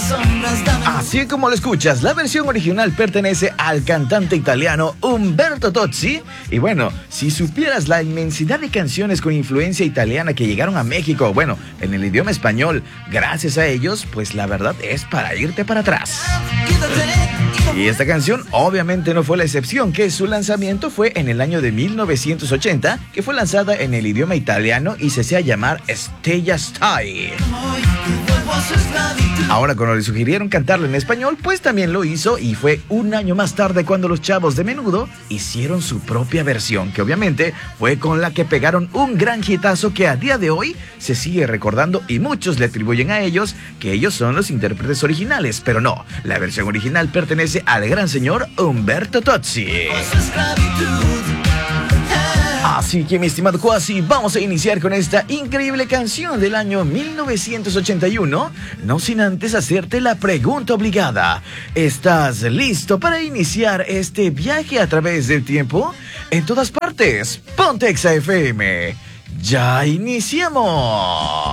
Así como lo escuchas, la versión original pertenece al cantante italiano Umberto Tozzi. Y bueno, si supieras la inmensidad de canciones con influencia italiana que llegaron a México, bueno, en el idioma español, gracias a ellos, pues la verdad es para irte para atrás. Y esta canción obviamente no fue la excepción, que su lanzamiento fue en el año de 1980, que fue lanzada en el idioma italiano y se hacía llamar Stella Stai. Ahora, cuando le sugirieron cantarlo en español, pues también lo hizo, y fue un año más tarde cuando los chavos de Menudo hicieron su propia versión, que obviamente fue con la que pegaron un gran hitazo que a día de hoy se sigue recordando, y muchos le atribuyen a ellos que ellos son los intérpretes originales, pero no, la versión original pertenece al gran señor Umberto Tozzi. Así que, mi estimado Cuasi, vamos a iniciar con esta increíble canción del año 1981, no sin antes hacerte la pregunta obligada. ¿Estás listo para iniciar este viaje a través del tiempo? En todas partes, Ponte Exa FM. ¡Ya iniciamos!